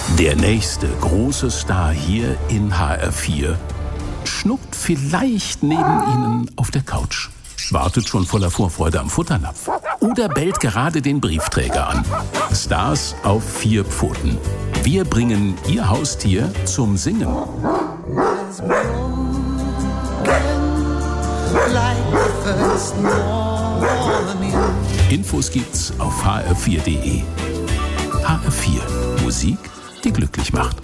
Der nächste große Star hier in HR4 schnuckt vielleicht neben Ihnen auf der Couch, wartet schon voller Vorfreude am Futternapf oder bellt gerade den Briefträger an. Stars auf 4 Pfoten. Wir bringen Ihr Haustier zum Singen. Infos gibt's auf hr4.de. HR4. Musik, die glücklich macht.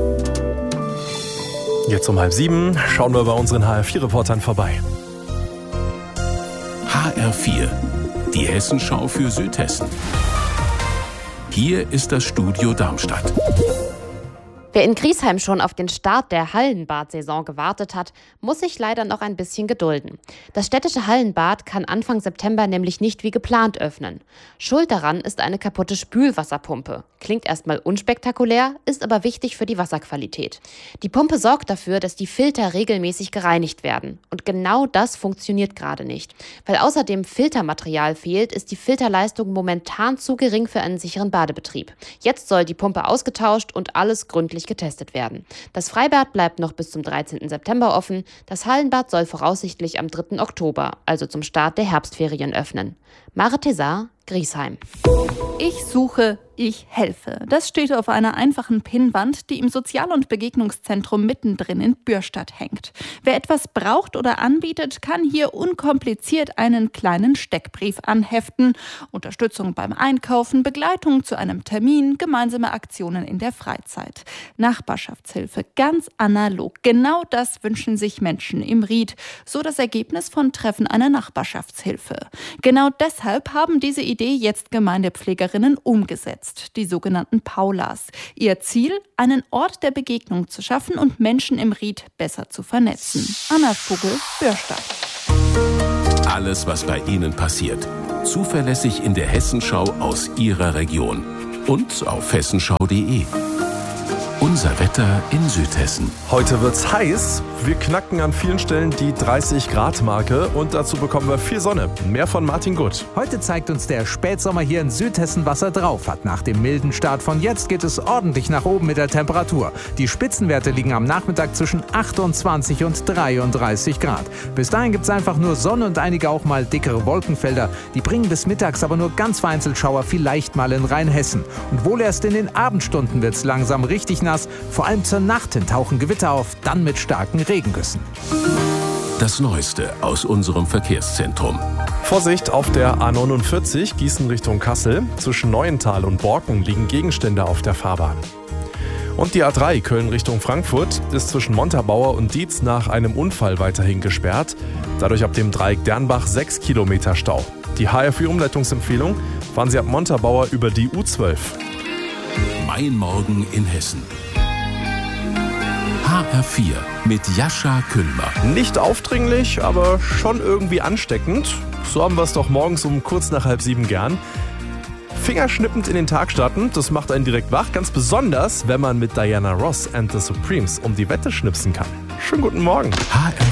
Jetzt um 6:30 schauen wir bei unseren HR4-Reportern vorbei. HR4, die Hessenschau für Südhessen. Hier ist das Studio Darmstadt. Wer in Griesheim schon auf den Start der Hallenbad-Saison gewartet hat, muss sich leider noch ein bisschen gedulden. Das städtische Hallenbad kann Anfang September nämlich nicht wie geplant öffnen. Schuld daran ist eine kaputte Spülwasserpumpe. Klingt erstmal unspektakulär, ist aber wichtig für die Wasserqualität. Die Pumpe sorgt dafür, dass die Filter regelmäßig gereinigt werden. Und genau das funktioniert gerade nicht. Weil außerdem Filtermaterial fehlt, ist die Filterleistung momentan zu gering für einen sicheren Badebetrieb. Jetzt soll die Pumpe ausgetauscht und alles gründlich getestet werden. Das Freibad bleibt noch bis zum 13. September offen. Das Hallenbad soll voraussichtlich am 3. Oktober, also zum Start der Herbstferien, öffnen. Mare Tessar, Griesheim. Ich suche, ich helfe. Das steht auf einer einfachen Pinnwand, die im Sozial- und Begegnungszentrum mittendrin in Bürstadt hängt. Wer etwas braucht oder anbietet, kann hier unkompliziert einen kleinen Steckbrief anheften. Unterstützung beim Einkaufen, Begleitung zu einem Termin, gemeinsame Aktionen in der Freizeit. Nachbarschaftshilfe, ganz analog. Genau das wünschen sich Menschen im Ried. So das Ergebnis von Treffen einer Nachbarschaftshilfe. Genau deshalb haben diese Idee jetzt Gemeindepflegerinnen umgesetzt. Die sogenannten Paulas. Ihr Ziel, einen Ort der Begegnung zu schaffen und Menschen im Ried besser zu vernetzen. Anna Vogel, Bürstadt. Alles, was bei Ihnen passiert, zuverlässig in der Hessenschau aus Ihrer Region und auf hessenschau.de. Unser Wetter in Südhessen. Heute wird's heiß. Wir knacken an vielen Stellen die 30-Grad-Marke und dazu bekommen wir viel Sonne. Mehr von Martin Gutt. Heute zeigt uns der Spätsommer hier in Südhessen, was er drauf hat. Nach dem milden Start von jetzt geht es ordentlich nach oben mit der Temperatur. Die Spitzenwerte liegen am Nachmittag zwischen 28 und 33 Grad. Bis dahin gibt's einfach nur Sonne und einige auch mal dickere Wolkenfelder. Die bringen bis mittags aber nur ganz vereinzelt Schauer, vielleicht mal in Rheinhessen. Und wohl erst in den Abendstunden wird's langsam richtig nass. Vor allem zur Nacht hin tauchen Gewitter auf, dann mit starken Regengüssen. Das Neueste aus unserem Verkehrszentrum. Vorsicht auf der A49 Gießen Richtung Kassel. Zwischen Neuental und Borken liegen Gegenstände auf der Fahrbahn. Und die A3 Köln Richtung Frankfurt ist zwischen Montabaur und Dietz nach einem Unfall weiterhin gesperrt. Dadurch ab dem Dreieck Dernbach 6 Kilometer Stau. Die HR4-Umleitungsempfehlung: fahren Sie ab Montabaur über die U12. Mein Morgen in Hessen. HR4 mit Jascha Küllmer. Nicht aufdringlich, aber schon irgendwie ansteckend. So haben wir es doch morgens um kurz nach 6:30 gern. Fingerschnippend in den Tag starten, das macht einen direkt wach. Ganz besonders, wenn man mit Diana Ross and the Supremes um die Wette schnipsen kann. Schönen guten Morgen.